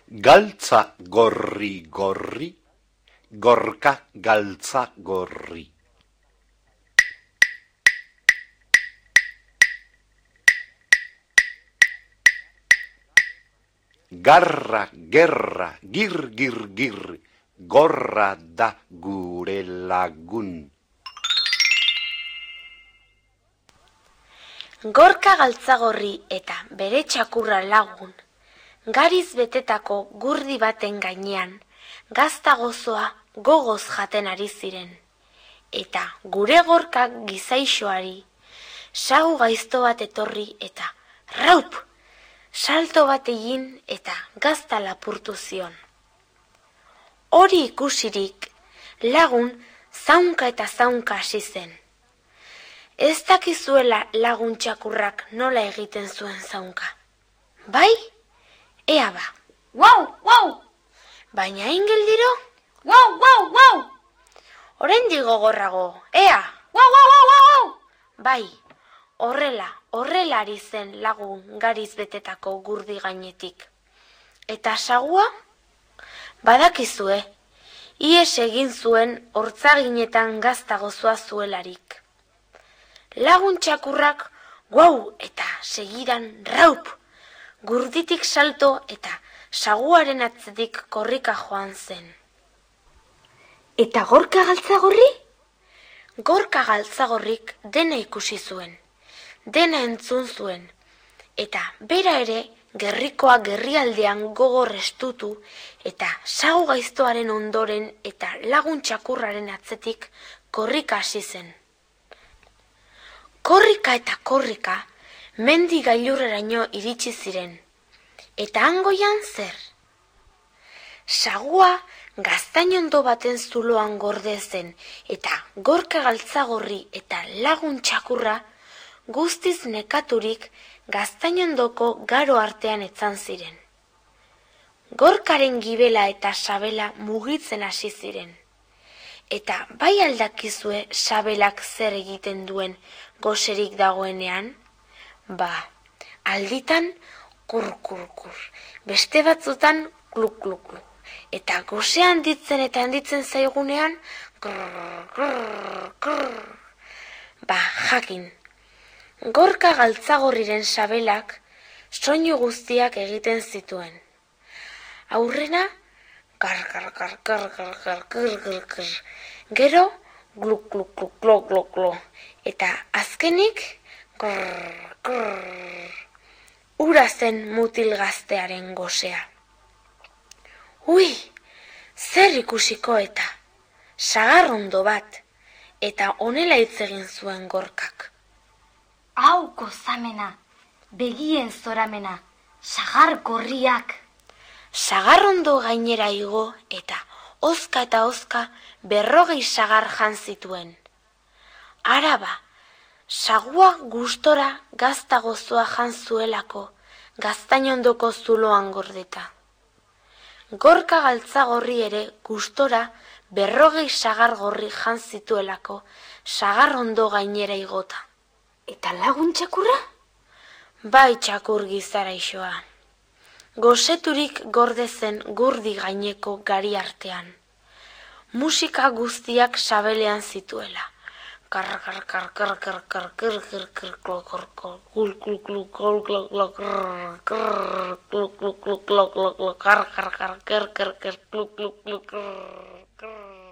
Galtza gorri gorri, gorka galtza gorri. Garra, gerra, gir, gir, gir, gorra da gure lagun. Gorka galtzagorri eta bere txakurra lagun, gariz betetako gurdi baten gainean, gazta gozoa gogoz jaten ari ziren. Eta gure gorkak gizaixoari, sagu gaizto bat etorri eta raup! Salto bat egin eta gazta lapurtu zion. Hori ikusirik, lagun zaunka eta zaunka hasi zen. Ez dakizuela lagun txakurrak nola egiten zuen zaunka. Bai? Ea ba. Wow, wow! Baina ingeldiro? Wow, wow, wow! Oraindik gogorrago, ea! Wow, wow, wow, wow! Bai, horrela ari zen lagun gariz betetako gurdi gainetik. Eta sagua? Badakizue, ihes egin zuen hortzaginetan gazta gozoa zuelarik. Lagun txakurrak guau eta segidan raup, gurditik salto eta saguaren atzetik korrika joan zen. Eta gorka galtzagorri? Gorka galtzagorrik dena ikusi zuen, dena entzun zuen, eta bera ere gerrikoa gerrialdean gogor estutu eta sagu gaiztoaren ondoren eta lagun txakurraren atzetik korrika hasi zen. Korrika eta korrika, mendi gailurreraino iritsi ziren. Eta hangoian zer? Sagua gaztainondo baten zuloan gorde zen, eta gorka galtzagorri eta lagun txakurra guztiz nekaturik gaztainondoko garo artean etzan ziren. Gorkaren gibela eta sabela mugitzen hasi ziren. Eta bai aldakizue sabelak zer egiten duen goserik dagoenean? Ba, alditan kur, beste batzutan kluk, eta gosea handitzen eta handitzen zaigunean grrr. Ba, jakin, gorka galtzagorriren sabelak soinu guztiak egiten zituen. Aurrena, gero, gluk, eta azkenik, ura zen mutil gaztearen gosea. Ui, zer ikusiko eta, sagarrondo bat, eta honela hitz egin zuen gorkak. Hau gozamena, begien zoramena, sagar gorriak. Sagarrondo gainera igo eta ozka 40 sagar jan zituen. Araba, sagua gustora gazta gozoa jan zuelako gaztainondoko zuloan gordeta. Gorka galtzagorri ere gustora 40 sagar gorri jan zituelako sagarrondo gainera igota. Eta lagun txakurra? Bai txakur gizaraixoa. Goseturik gorde zen gurdi gaineko gari artean. Musika guztiak sabelean zituela. Kar